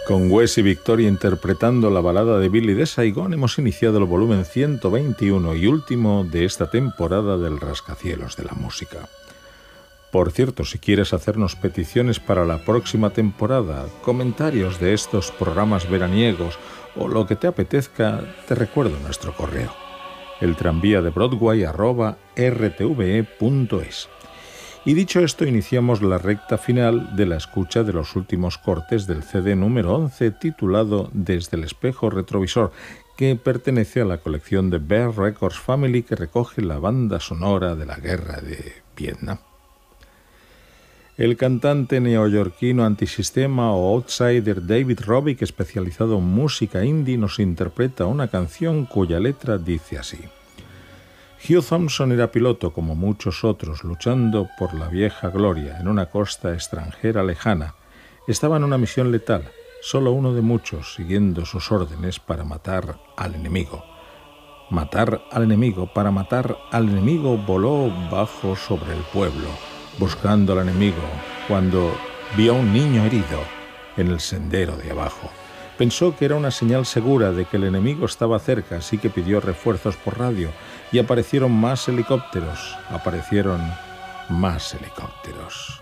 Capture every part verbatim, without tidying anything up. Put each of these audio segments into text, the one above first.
Con Wes y Victoria interpretando la balada de Billy de Saigón, hemos iniciado el volumen ciento veintiuno y último de esta temporada del Rascacielos de la Música. Por cierto, si quieres hacernos peticiones para la próxima temporada, comentarios de estos programas veraniegos o lo que te apetezca, te recuerdo nuestro correo, el tranvía de Broadway arroba r t v e punto es. Y dicho esto, iniciamos la recta final de la escucha de los últimos cortes del C D número once titulado Desde el espejo retrovisor, que pertenece a la colección de Bear Records Family que recoge la banda sonora de la guerra de Vietnam. El cantante neoyorquino antisistema o outsider David Robick, especializado en música indie, nos interpreta una canción cuya letra dice así. Hugh Thompson era piloto como muchos otros, luchando por la vieja gloria en una costa extranjera lejana. Estaba en una misión letal, solo uno de muchos, siguiendo sus órdenes para matar al enemigo. Matar al enemigo, para matar al enemigo, voló bajo sobre el pueblo, buscando al enemigo, cuando vio a un niño herido en el sendero de abajo. Pensó que era una señal segura de que el enemigo estaba cerca, así que pidió refuerzos por radio y aparecieron más helicópteros, aparecieron más helicópteros.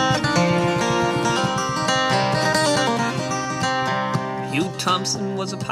Hugh Thompson was a pilot.